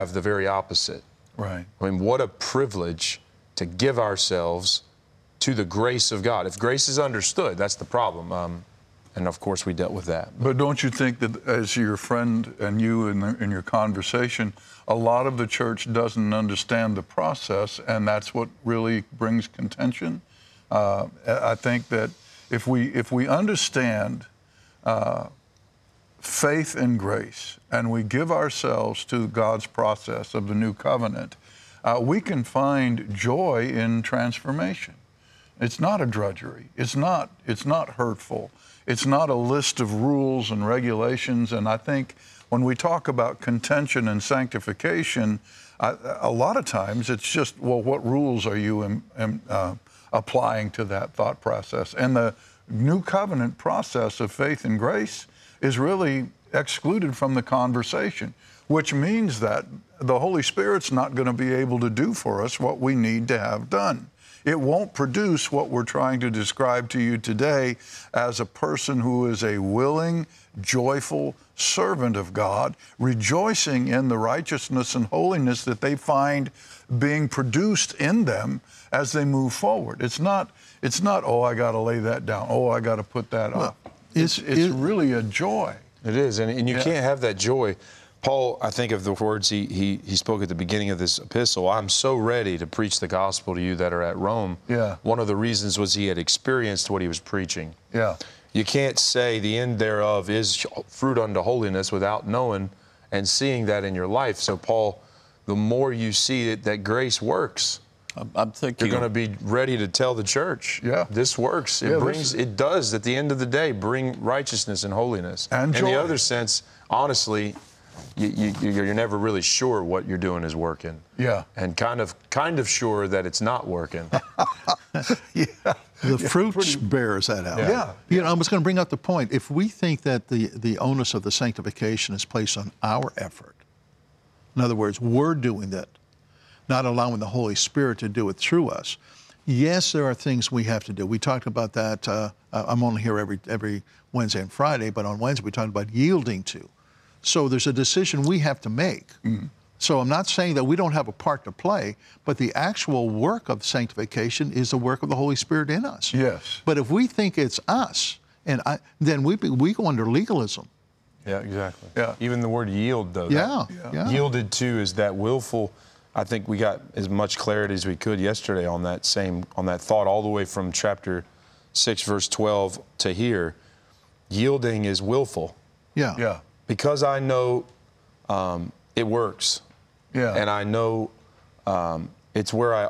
have the very opposite. Right. I mean, what a privilege to give ourselves to the grace of God. If grace is understood, that's the problem. And of course, we dealt with that. But don't you think that as your friend and you in your conversation, a lot of the church doesn't understand the process, and that's what really brings contention? I think that if we understand faith and grace, and we give ourselves to God's process of the new covenant, we can find joy in transformation. It's not a drudgery. It's not hurtful. It's not a list of rules and regulations. And I think when we talk about contention and sanctification, a lot of times it's just, well, what rules are you applying to that thought process? And the new covenant process of faith and grace is really excluded from the conversation, which means that the Holy Spirit's not going to be able to do for us what we need to have done. It won't produce what we're trying to describe to you today as a person who is a willing, joyful servant of God, rejoicing in the righteousness and holiness that they find being produced in them as they move forward. It's not, oh, I got to lay that down. Oh, I got to put that off. It's really a joy. It is, and you can't have that joy. Paul, I think of the words he spoke at the beginning of this epistle, I'm so ready to preach the gospel to you that are at Rome. Yeah. One of the reasons was he had experienced what he was preaching. Yeah. You can't say the end thereof is fruit unto holiness without knowing and seeing that in your life. So Paul, the more you see it, that grace works, I'm thinking you're going to be ready to tell the church, yeah, this works. It does, at the end of the day, bring righteousness and holiness. And joy. In the other sense, honestly, you're never really sure what you're doing is working. Yeah. And kind of sure that it's not working. Yeah. The fruit bears that out. Yeah. You know, I was going to bring up the point. If we think that the onus of the sanctification is placed on our effort, in other words, we're doing that, not allowing the Holy Spirit to do it through us. Yes, there are things we have to do. We talked about that. I'm only here every Wednesday and Friday, but on Wednesday we talked about yielding to. So there's a decision we have to make. Mm. So I'm not saying that we don't have a part to play, but the actual work of sanctification is the work of the Holy Spirit in us. Yes. But if we think it's us, then we go under legalism. Yeah, exactly. Yeah. Even the word yield, though. Yeah. Yielded to is that willful. I think we got as much clarity as we could yesterday on that thought, all the way from chapter 6, verse 12 to here. Yielding is willful. Yeah. Yeah. Because I know it works. Yeah. And I know it's where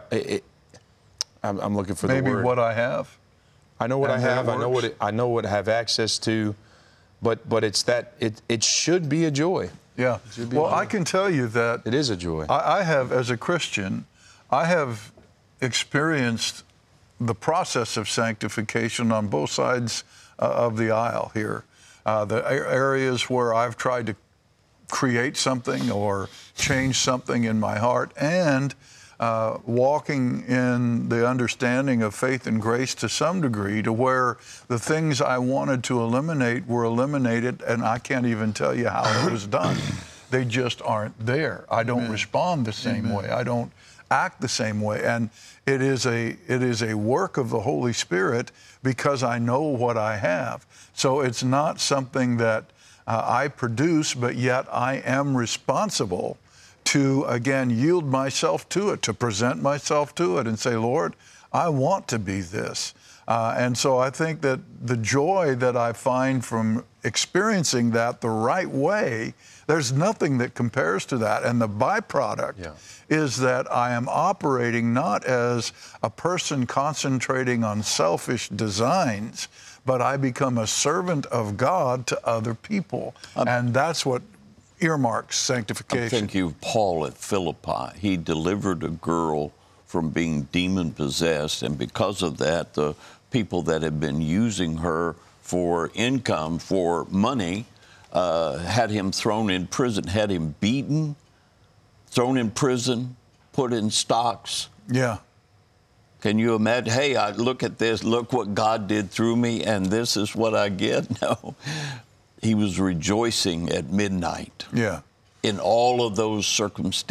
I'm looking for maybe the word. what I have. I know what and I have. Works. I know what I have access to. But it's that it should be a joy. Yeah. Well, I can tell you that it is a joy. I have, as a Christian, I have experienced the process of sanctification on both sides of the aisle here. The areas where I've tried to create something or change something in my heart, and walking in the understanding of faith and grace to some degree, to where the things I wanted to eliminate were eliminated, and I can't even tell you how it was done. They just aren't there. I don't respond the same way. I don't act the same way. And it is a work of the Holy Spirit, because I know what I have. So it's not something that I produce, but yet I am responsible to, again, yield myself to it, to present myself to it and say, Lord, I want to be this. And so I think that the joy that I find from experiencing that the right way, there's nothing that compares to that. And the byproduct is that I am operating not as a person concentrating on selfish designs, but I become a servant of God to other people. And that's what earmarks sanctification. I'm thinking of Paul at Philippi. He delivered a girl from being demon-possessed, and because of that, the people that had been using her for income, for money, had him thrown in prison, had him beaten, thrown in prison, put in stocks. Yeah. Can you imagine? Hey, I look at this, look what God did through me, and this is what I get? No. He was rejoicing at midnight. Yeah. in all of those circumstances.